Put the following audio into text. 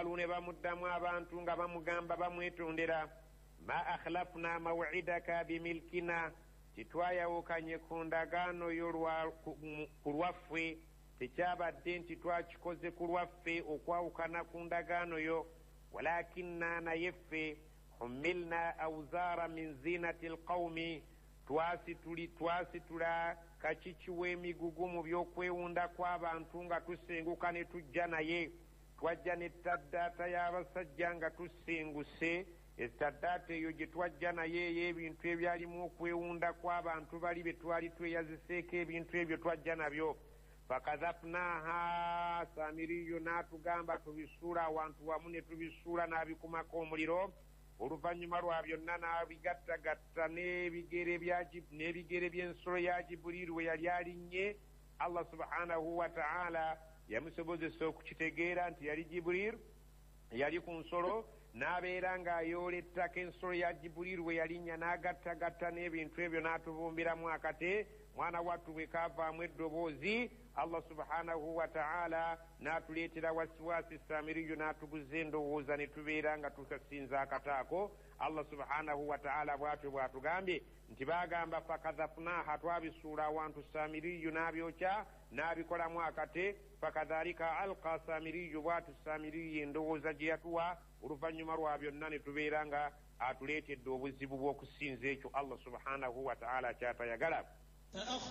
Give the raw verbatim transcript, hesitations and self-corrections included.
qalu ne bamuddamu abantu nga bamugamba bamwetondera ma akhlafna maw'idaka bimilkina titwayawukanye ku ndagaano yo ku lwaffe tekyabadde nti twakikoze ku lwaffe okwawukana ku ndagaano yo walakinna naye ffe humilna awzaara min zinati alqawmi twasitula kakiki w'emigugu mu by'okwewunda kw'abantu nga tusenguka ne tujja naye twajja n'ettaddaata y'abasajja nga tusenguse ettaddaata eyo gye twajja naye ey'ebintu ebyalimu okwewunda kw'abantu bali be twali tweyaziseeko ebintu ebyo twajja nabyo fakadhafnaha Samiriyu n'atugamba tubisuula awantu wamu ne tubisuula n'abikumako omuliro oluvannyuma lwa byonna n'abigattagatta n'ebigere n'ebigere by'ensolo ya Jibuliru we yali alinnye. Allah subhanahu wa ta'ala yamusobozesa okukitegeera nti yali Jibuliru yali ku nsolo n'abeera ng'ayoola ettaka ensolo ya Jibuliru we yalinnya n'agattagatta n'ebintu ebyo n'atubumbiramu akate mwana wattu bwe kaavaamu eddoboozi Allah subhanahu wa ta'ala n'atuleetera wasiwasi Samiriyu n'atuguza endowooza ne tubeera nga tukasinza akataako. Allah subhanahu wa ta'ala bw'atyo bw'atugambye nti baagamba fakadhafnaha twabisuula awantu Samiriyu n'abyokya n'abikolamu akate fakadhalika alqa Samiriyu bw'atu Samiriyu endowooza gye yatuwa oluvannyuma lwa byonna ne tubeera nga atuleetedde obuzibu bw'okusinza ekyo Allah subhanahu wa ta'ala kyatayagala.